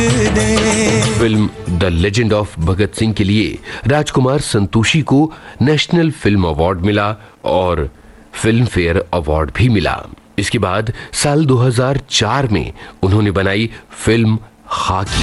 Film the legend of Bhagat Singh के लिए राजकुमार संतोषी को नेशनल फिल्म अवार्ड मिला और फिल्म फेयर अवार्ड भी मिला। इसके बाद साल 2004 में उन्होंने बनाई फिल्म खाकी।